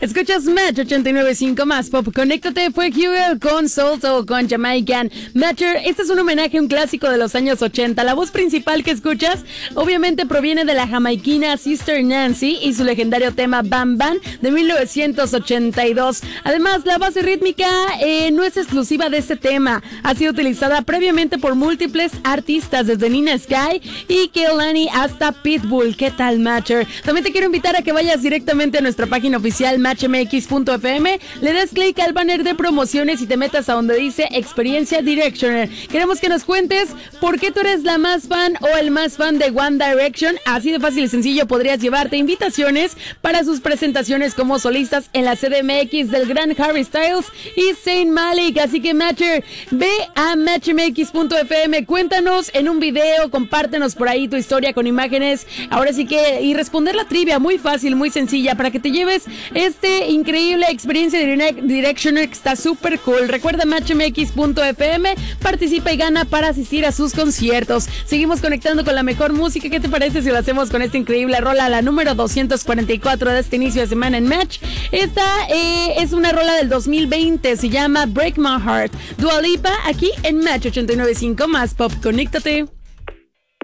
Escuchas Match 89.5 más pop. Conéctate, fue Hugo con Solto, con Jamaican. Matcher, este es un homenaje a un clásico de los años 80. La voz principal que escuchas, obviamente proviene de la jamaiquina Sister Nancy y su legendario tema Bam Bam de 1982. Además, la base rítmica no es exclusiva de este tema. Ha sido utilizada previamente por múltiples artistas, desde Nina Sky y Kehlani hasta Pitbull. ¿Qué tal, Matcher? También te quiero invitar a que vayas directamente a nuestra página oficial matchmx.fm, le das clic al banner de promociones y te metas a donde dice Experiencia Directioner. Queremos que nos cuentes por qué tú eres la más fan o el más fan de One Direction. Así de fácil y sencillo podrías llevarte invitaciones para sus presentaciones como solistas en la CDMX del gran Harry Styles y Zayn Malik. Así que, Matcher, ve a matchmx.fm, cuéntanos en un video, compártenos por ahí tu historia con imágenes. Ahora sí que, y responder la trivia, muy fácil, muy sencilla, para que te lleves este increíble experiencia de Directioner que está súper cool. Recuerda matchmx.fm, participa y gana para asistir a sus conciertos. Seguimos conectando con la mejor música. ¿Qué te parece si lo hacemos con esta increíble rola, la número 244 de este inicio de semana en Match? Esta es una rola del 2020, se llama Break My Heart. Dua Lipa, aquí en Match 89.5 más pop. Conéctate.